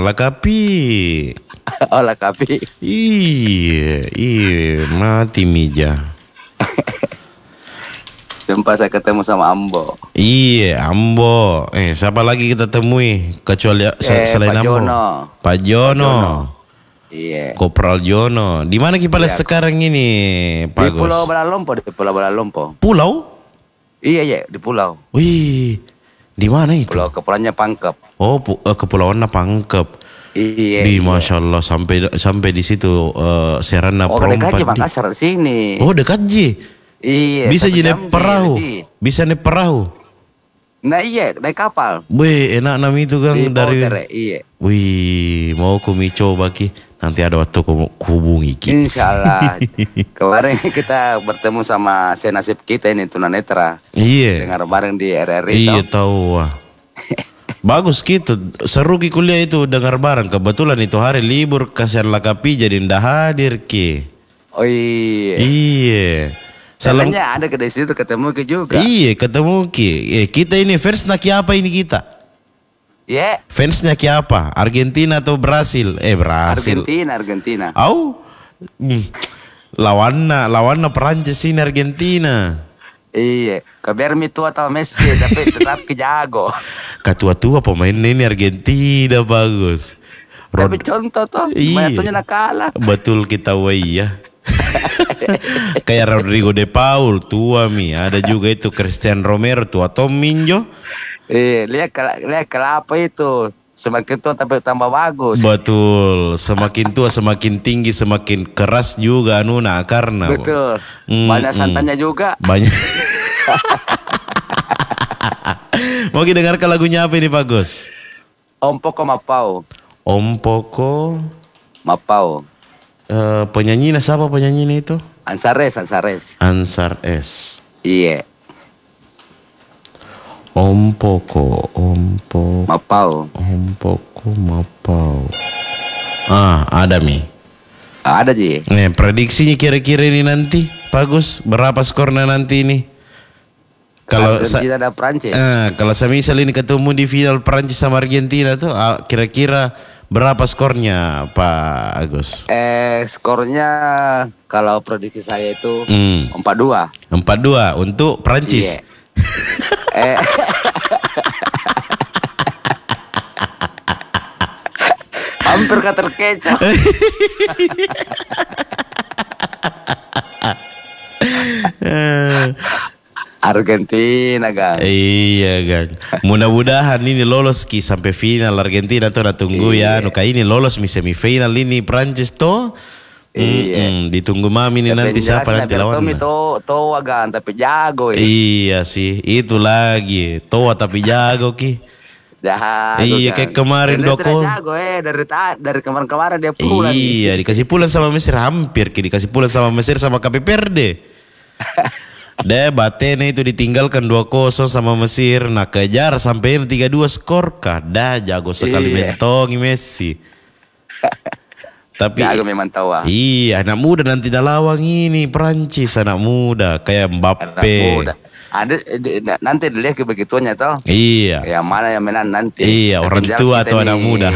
Lakapi. Oh, Lakapi. Iya, mati Mija. Sumpah saya ketemu sama Ambo. Iya, Ambo. Siapa lagi kita temui kecuali selain Pak Ambo? Jono. Pak Jono. Iya. Kopral Jono. Di mana kita sekarang ini, Pak Di Gus? Pulau Balalompo, di Pulau Balalompo. Pulau? Iya, di pulau. Wih, di mana itu? Pulau kepulauannya Pangkep. Oh, Kepulauan Pangkep. Iya. Masya Allah sampai di situ Serana dekat aja Makassar sini. Oh, dekat ji. Iya. Bisa naik perahu. Bisa naik perahu. Nah iya, naik kapal. Wih, enak nam itu Kang dari. Iya. Wih, mau kumi coba ki. Nanti ada waktu ku hubungi ki. Insya Allah. Kemarin kita bertemu sama senasib kita ini tunanetra. Iya. Dengar bareng di RRI. Iya tahu. Wah. Bagus gitu. Seru ki kuliah itu dengar bareng. Kebetulan itu hari libur kasihan Lakapi jadi ndak hadir ki. Oh iya. Iya. Salahnya ada ke situ ketemu ke juga. Iya ketemu ki. Kita ini fans nak apa ini kita? Iya. Fansnya apa? Argentina atau Brasil? Brasil. Argentina. Au. Lawannya Perancis ini Argentina. Iya. Kabar itu atau Messi tapi tetap kejago. Ketua-tua pemain ini Argentina bagus. Tapi contoh tuh, banyak nak kalah. Betul kita ya. Kayak Rodrigo de Paul tua mi, ada juga itu Christian Romero tua, Tom Minjo. Lihat kelapa itu semakin tua tapi tambah bagus. Betul, semakin tua semakin tinggi semakin keras juga anuna karena. Betul. Banyak santannya juga. Banyak. Mau kita dengarkan lagunya apa ini Pak Gus? Om Poko Mapau. Om Poko Mapau. Penyanyinya siapa penyanyinya itu? Ansar S. Iya. Om Poko Mapau. Ada mi. Ada Ji. Prediksinya kira-kira ini nanti bagus berapa skornya nanti ini? Kalau Argentina dan Prancis. Kalau semisal ini ketemu di final Prancis sama Argentina tuh kira-kira berapa skornya Pak Agus? Skornya kalau prediksi saya itu 4-2. 4-2 untuk Prancis. Iya. Hampir terkecoh. Argentina Gang. Iya Gang. Mudah-mudahan ini lolos ki sampai final Argentina tuh tunggu ya. Nuka ini lolos mi semifinal ini Prancis tuh. Iya. Ditunggu mami ini nanti siapa nanti lawannya. Toa Gang tapi jago ya. Iya sih, itu lagi. Toa tapi jago ki. Jago. Iya kayak kemarin Doko. Jago dari kemarin dia pulang. Iya, dikasih pulang sama Mesir hampir ki dikasih pulang sama Mesir sama KP Verde. Batene itu ditinggalkan 2-0 sama Mesir. Nah kejar sampai 3-2 skor kah. Jago sekali mentongi Messi. Tapi jago memang tahu. Iya anak muda nanti dah lawang ini Prancis anak muda kayak Mbappe. Ada nanti dilihat kebegituannya toh. Iya. Yang mana yang menang nanti. Iya orang tua atau anak muda.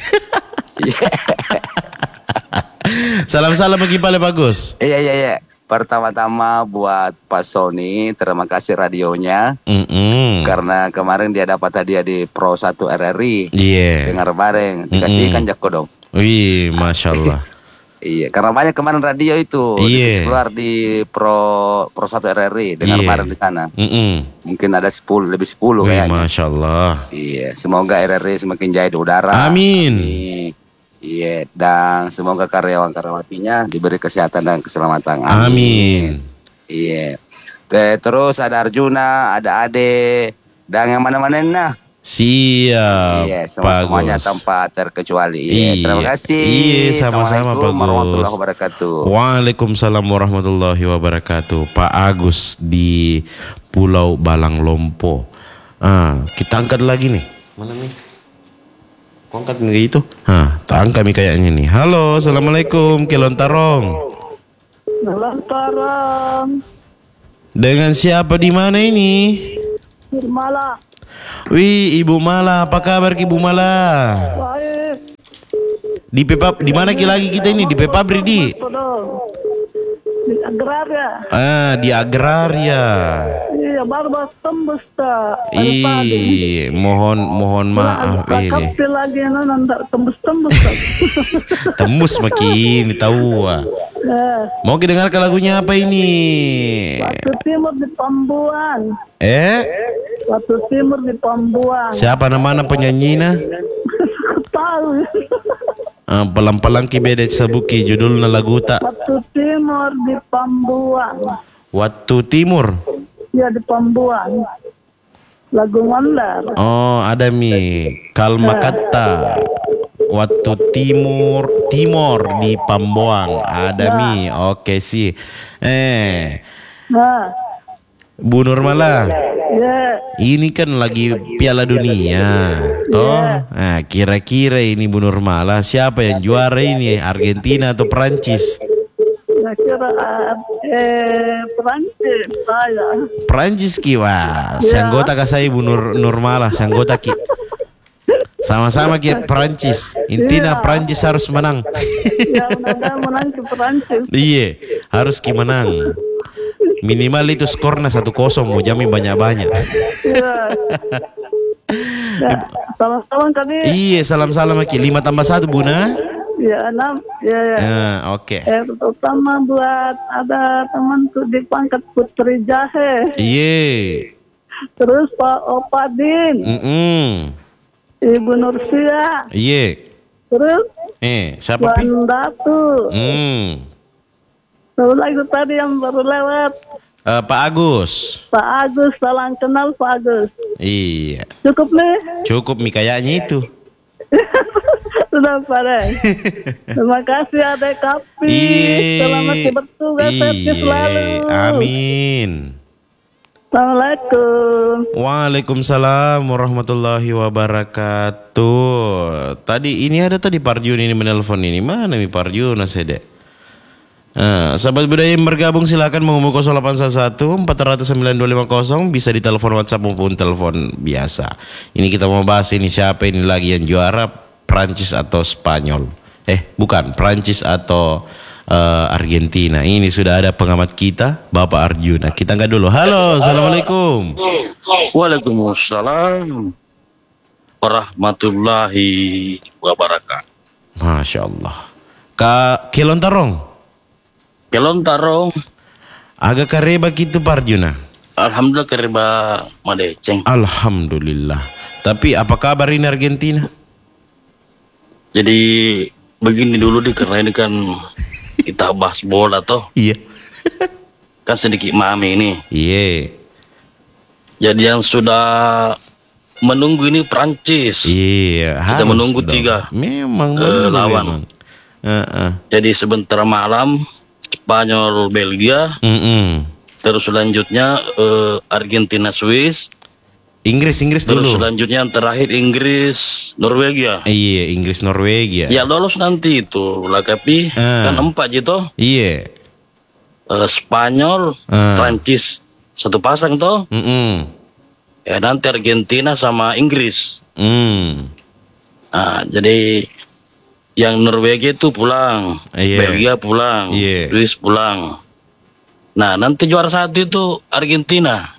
Salam-salam bagi Pak Bagus. Iya. Pertama-tama buat Pak Sony, terima kasih radionya. Karena kemarin dia dapat hadiah di Pro 1 RRI. Iya. Dengar bareng, dikasihkan Jako dong. Wih, Masya Allah. Iya, karena banyak kemarin radio itu. Iya. Keluar di Pro 1 RRI, dengar bareng di sana. Mungkin ada 10, lebih 10 kayaknya. Masya Allah. Iya, semoga RRI semakin jaya di udara. Amin. Iya, dan semoga karyawan-karyawatinya diberi kesehatan dan keselamatan. Amin. Iya. Terus ada Arjuna, ada Ade, dan yang mana-mana nah. Siap. Iya, semuanya tanpa terkecuali. Iya, terima kasih. Iya, sama-sama Pak Agus. Warahmatullahi wabarakatuh. Waalaikumsalam warahmatullahi wabarakatuh. Pak Agus di Pulau Balang Lompo. Kita angkat lagi nih. Mana nih? Angkat nggak itu? Tak angkat nih kayaknya nih. Halo, assalamualaikum, Kelontarong. Kelontarong. Dengan siapa di mana ini? Mala. Wih, Ibu Mala, apa kabar Ibu Mala? Baik. Di mana lagi kita ini? Di Pepabri di? Di Agraria. Di Agraria. Iya, baru tembus tak. Mohon maaf ini. Kapil lagi nanti tembus. Tembus makin tahu. Mau kita dengarkan lagunya apa ini? Waktu Timur di Pambuan. Waktu Timur di Pambuan. Siapa nama penyanyinya? Tahu. Pelan-pelan ki beda sabuki judulnya lagu tak. Waktu Timur di Pambuan. Waktu Timur. Ya di Pambuan. Lagu Mandar. Oh, ada mi Kalma kata. Waktu Timur di Pambuang ada mi. Oke sih. Bu Nurmala. Ini kan lagi Piala Dunia, toh? Nah, kira-kira ini Bu Nurmala siapa yang juara ini? Argentina atau Prancis? Kira Prancis saya. Prancis kiwa. Sanggota ka saya Bu Nurmala, sanggota ki. Sama-sama ki Prancis. Intinya Prancis harus menang. Ya, udah menang ke Prancis. Iya, harus ki menang. Minimal itu skornya 1-0 mau jamin banyak-banyak. Salam-salam kami. Iya, salam-salam Aki. 5+1 Buna. Ya, 6. Ya. Oke. Terutama buat ada temanku di Pangkat Putri Jahe. Iya. Terus Pak Opadin. Ibu Nursia. Iya. Terus siapa Pi? Datu. Satu lagi tadi yang baru lewat. Pak Agus. Pak Agus, salam kenal Pak Agus. Iya. Cukup nih? Cukup mi kayaknya itu. Sudah pada. Terima kasih Adek Kapi. Selamat bertugas selalu. Amin. Assalamualaikum. Waalaikumsalam warahmatullahi wabarakatuh. Tadi ini ada tadi Parjun ini menelpon ini. Mana mi Parjun Sede? Sahabat budaya yang bergabung silakan menghubungi 0811 400 9250, bisa ditelepon WhatsApp maupun telepon biasa. Ini kita mau bahas ini siapa ini lagi yang juara, Prancis atau Spanyol? Bukan, Prancis atau Argentina. Ini sudah ada pengamat kita, Bapak Arjuna. Kita angkat dulu. Halo, assalamualaikum. Waalaikumsalam warahmatullahi wabarakatuh. Masya Allah. Kak Kelontarong. Kelontarong. Agak kareba gitu Pak Arjuna. Alhamdulillah kareba madeceng. Alhamdulillah. Tapi apa kabar ini Argentina? Jadi begini dulu karena ini kan kita bahas bola toh. Iya. Kan sedikit mami ini. Iya. Jadi yang sudah menunggu ini Prancis. Iya. Kita menunggu dong. 3. Memang lawan. Jadi sebentar malam Spanyol Belgia. Terus selanjutnya Argentina Swiss. Inggris dulu. Terus selanjutnya yang terakhir Inggris Norwegia. Iya, Inggris Norwegia. Ya lolos nanti itu. Lakapi kan 4 gitu. Iya. Spanyol, Prancis satu pasang toh. Ya nanti Argentina sama Inggris. Nah, jadi yang Norwegia itu pulang, Belgia pulang, Swiss pulang. Nah nanti juara 1 itu Argentina.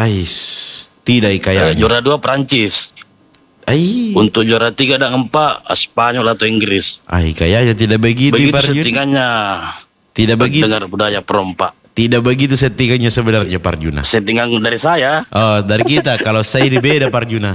Tidak kayaknya. Juara 2 Prancis. Untuk juara 3 dan 4 Spanyol atau Inggris. Kayaknya tidak begitu. Begitu settingannya. Tidak begitu. Dengar budaya perompak. Tidak begitu settingannya sebenarnya Parjuna. Settingan dari saya. Oh, dari kita. Kalau saya beda Parjuna.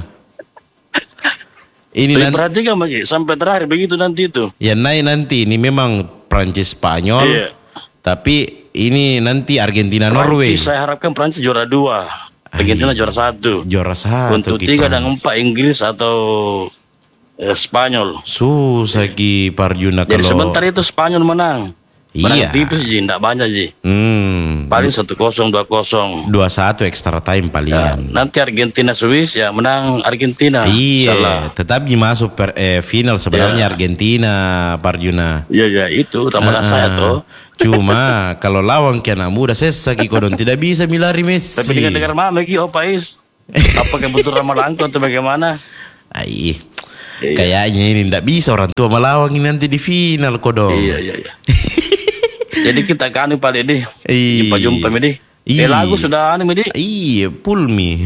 Ini nanti perhatikan sampai terakhir begitu nanti itu. Ya naik nanti ini memang Prancis Spanyol. Iya. Tapi ini nanti Argentina Norway. Saya harapkan Prancis juara 2, Argentina juara 1. Juara 1. Untuk 3 dan 4 Inggris atau Spanyol. Susah ki Parjuna. Jadi sebentar itu Spanyol menang. Iya. Tipis Ji, enggak banyak Ji. Paling 1-0, 2-0. 2-1 extra time palingan. Ya, nanti Argentina Swiss ya menang Argentina. Iya. Tetap masuk final sebenarnya Argentina Parjuna. Iya itu ramalan saya tuh. Cuma kalau lawan kena muda sesaki kodon tidak bisa milari Messi. Tapi dengar mama ki Pais. Apakah betul ramalanku atau bagaimana? Kayaknya ini ndak bisa orang tua Malawang ini nanti di final kodong. Iya. Jadi kita kan anu Pak Dede. Iya. Jumpa Medi. Lagu sudah anu Medi. Iya, pulmi.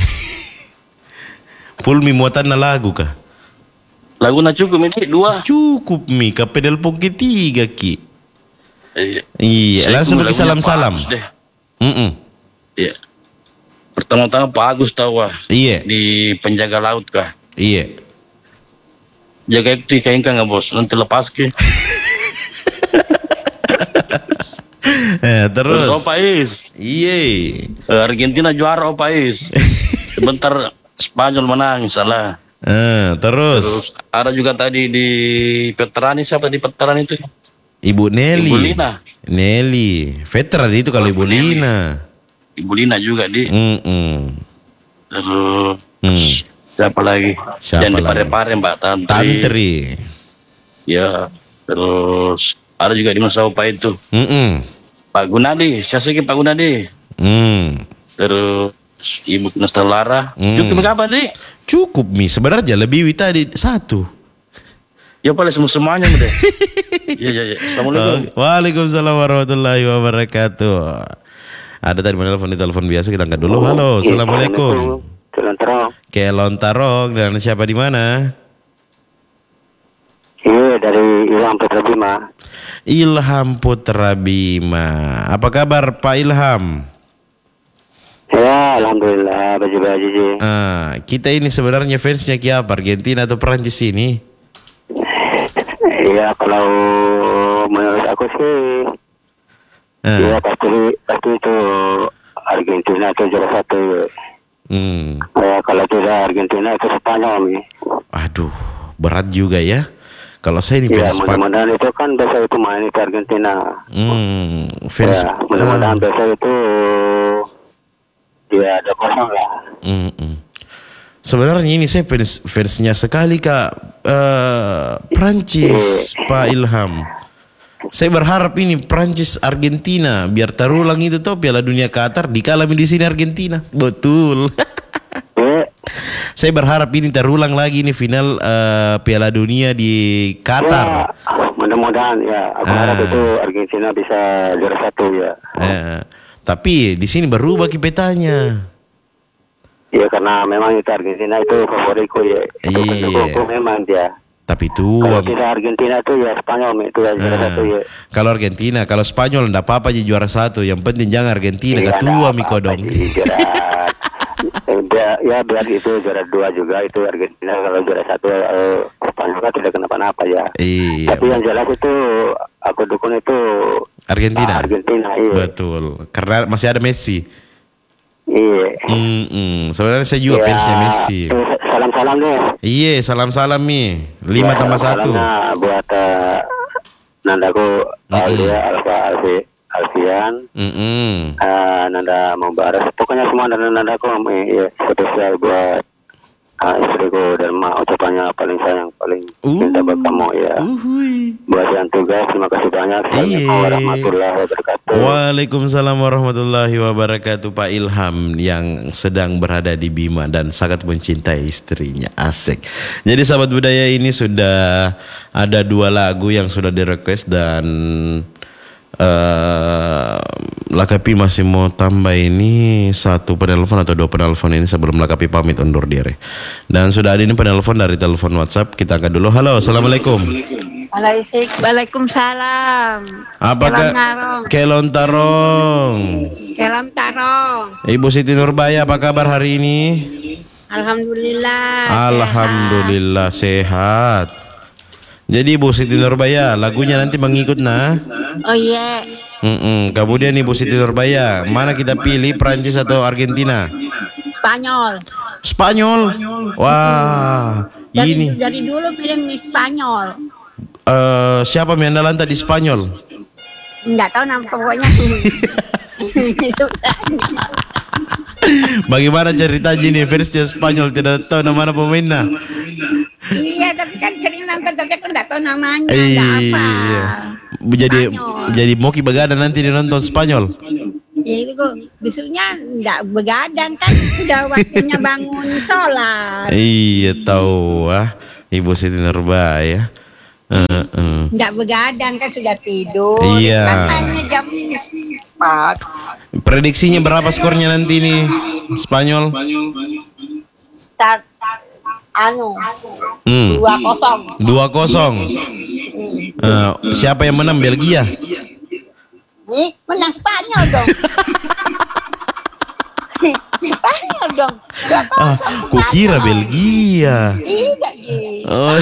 Pulmi muatan lagu kah? Lagu na cukup Medi 2. Cukup mi, kapedal poke 3 ki. Iya, Saya langsung bagi lagunya salam-salam. Pak Agus deh. Iya. Pertama-tama Pak Agus tahu Iya. di penjaga laut kah? Iya. Jaga itu ikan nggak bos? Nanti lepas ke. Terus. Opais. Iya. Argentina juara Opais. Sebentar Spanyol menang salah. Terus ada juga tadi di veteran, siapa di veteran itu? Ibu Nelly. Ibu Lina. Nelly. Veteran itu kalau Ibu Lina. Ibu Lina juga di. Terus siapa lagi? Yang di Pare-Pare Mbak Tantri. Ya. Terus ada juga di Masaupa itu. Pak Gunadi. Siapa sih Pak Gunadi? Terus Ibu Nastalara. Cukup berapa nih? Cukup mi. Sebenarnya lebih tadi 1. Ya paling semuanya deh. Iya. Assalamualaikum. Waalaikumsalam warahmatullahi wabarakatuh. Ada tadi menelpon di telepon biasa, kita angkat dulu. Halo, assalamualaikum. Kelontarong. Dan siapa di mana? Iya, dari Ilham Putra Bima. Ilham Putra Bima. Apa kabar Pak Ilham? Ya, alhamdulillah, baju-baju sih. Kita ini sebenarnya fansnya siapa? Argentina atau Perancis ini? Iya, kalau menurut aku sih, ya pasti itu Argentina itu juara 1. Ya, kalau tidak Argentina itu Spanyol nih. Aduh, berat juga ya. Kalau saya ini fans mudah-mudahan itu kan besok itu main itu Argentina. Fans. Ya, mudah-mudahan besok itu dia ada kosong lah. Sebenarnya ini saya fansnya sekali Kak Prancis, Pak Ilham. Saya berharap ini Prancis Argentina biar terulang itu tuh Piala Dunia Qatar dikalami di sini Argentina. Betul. Saya berharap ini terulang lagi ini final Piala Dunia di Qatar. Ya, mudah-mudahan ya. Aku harap itu Argentina bisa juara 1 ya. Tapi di sini berubah petanya. Ya karena memang itu Argentina itu favoritku ya. Itu memang dia. Tapi itu kalau tidak Argentina itu ya Spanyol itu ya juara 1 ya. Kalau Argentina, kalau Spanyol enggak apa-apa aja juara 1. Yang penting jangan Argentina ketua Mikodong. Ya biar itu juara 2 juga itu Argentina, kalau juara 1 Spanyol kan tidak kenapa-napa ya. Iya. Tapi yang jelas itu aku dukung itu Argentina. Iya. Betul. Karena masih ada Messi. Iya. Sebenarnya saya juga fansnya Messi. Salam-salam deh. Iya, salam-salam nih. 5 tambah 1. Buat nandaku Alfian, Nanda Mubarak, pokoknya semua nandaku ya, spesial buat istriku Dharma, ucapannya paling sayang, paling cinta buat kamu ya. Buat yang tugas, terima kasih banyak. Assalamualaikum warahmatullahi wabarakatuh. Waalaikumsalam warahmatullahi wabarakatuh. Pak Ilham yang sedang berada di Bima dan sangat mencintai istrinya. Asik. Jadi sahabat budaya ini sudah ada 2 lagu yang sudah di-request dan Lakapi masih mau tambah ini 1 penelpon atau 2 penelpon ini sebelum Lakapi pamit undur diri. Dan sudah ada ini penelpon dari telepon WhatsApp, kita angkat dulu. Halo, assalamualaikum. Waalaikumsalam. Apakah Kelontarong? Ibu Siti Nurbaya, apa kabar hari ini? Alhamdulillah sehat. Jadi Ibu Siti Nurbaya, lagunya nanti mengikut nah. Oh iya. Kemudian Ibu Siti Nurbaya, mana kita pilih, Prancis atau Argentina? Spanyol. Wah, ini. Dari dulu pilih Spanyol. Siapa yang andalan tadi Spanyol? Enggak tahu nama pokoknya. Bagaimana ceritanya ini versi Spanyol, tidak tahu nama pemainnya? Iya, tapi kan sering nonton, tapi aku enggak tahu namanya. Apa? Jadi Moki begadang nanti nonton Spanyol. Ya itu kok besoknya enggak begadang kan, sudah waktunya bangun sholat. Iya tahu Ibu Siti Nurbaya. Nggak begadang kan sudah tidur. Iya. Katanya jam 4. Prediksinya berapa skornya nanti nih Spanyol? 2-0. 2-0. Siapa yang menang, Belgia? Nih, menang Spanyol dong. Spanyol dong. Kukira Belgia. Tidak, Ji. Oh.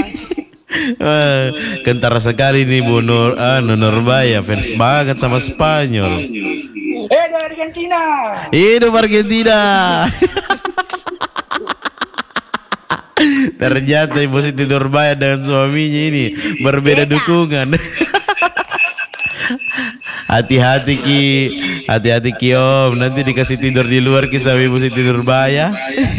Kentara sekali nih Bu Nurbaya, fans banget sama Spanyol. Hidup Argentina. Hidup Argentina. Ternyata Ibu Siti Nurbaya dengan suaminya ini berbeda dukungan. Hati-hati Ki Om, nanti dikasih tidur di luar Ki sama Ibu Siti Nurbaya.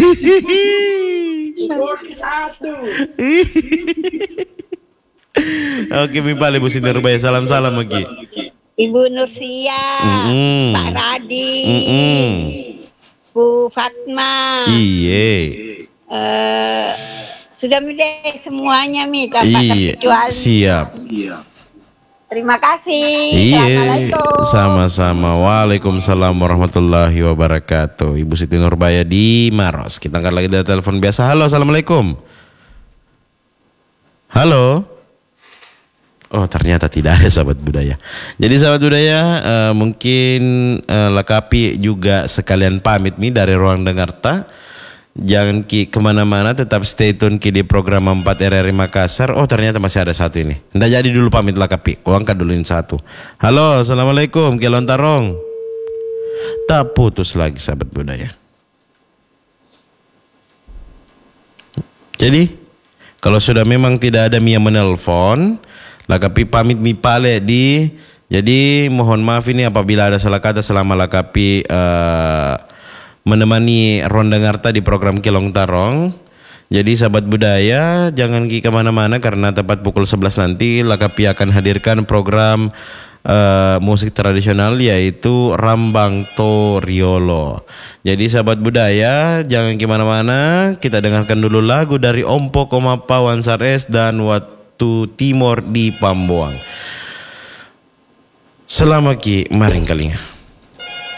Oke, Mipal Ibu Siti Nurbaya, salam-salam Ki. Ibu Nursia, Pak Radi, Bu Fatma. Iya. Sudah milih semuanya tanpa Iya, terkecuali. siap. Terima kasih. Iya, Assalamualaikum. sama-sama. Waalaikumsalam warahmatullahi wabarakatuh. Ibu Siti Nurbaya di Maros. Kita angkat lagi dari telepon biasa. Halo, assalamualaikum. Halo. Oh, ternyata tidak ada sahabat budaya. Jadi sahabat budaya, mungkin lengkapi juga sekalian pamit nih dari ruang Dengarta. Jangan Ki kemana-mana, tetap stay tune Ki di program 4 RRI Makassar. Oh, ternyata masih ada satu ini. Nggak jadi dulu pamit lengkapi. Ku angkat duluin satu. Halo, assalamualaikum Ki Lontarong. Tak putus lagi sahabat budaya. Jadi kalau sudah memang tidak ada Mia menelpon, lengkapi pamit Mipale di. Jadi mohon maaf ini apabila ada salah kata selama lengkapi menemani Ronda Ngarta di program Kilong Tarong. Jadi sahabat budaya jangan Ki kemana-mana karena tepat pukul 11 nanti lengkapi akan hadirkan program musik tradisional yaitu Rambang Toriolo. Jadi sahabat budaya jangan kemana-mana, kita dengarkan dulu lagu dari Ompo Komapawan Sares dan Watu Timor di Pambuang. Selamat Ki maring kalinya.